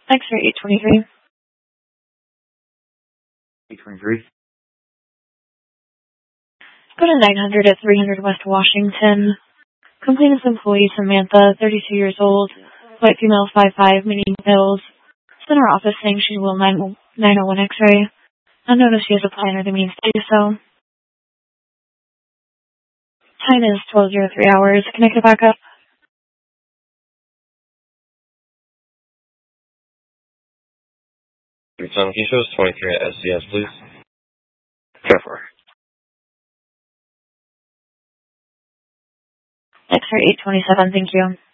X-ray 823. 823. Go to 900 at 300 West Washington. Complainant's employee Samantha, 32 years old, white female, 5'5", meaning pills. It's in her office saying she will 901 X-ray. Unknown if she has a plan or the means to do so. Time is 12:03 hours. Can I get back up? Can you show us 23 at SCS, please? Go for it. X-ray 827, thank you.